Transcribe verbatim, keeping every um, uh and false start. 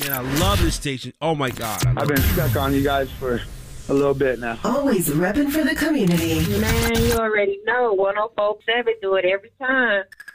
and I love this station. Oh, my God. I've been stuck on you guys for a little bit now. Always repping for the community. Man, you already know. one oh four point seven do it every time.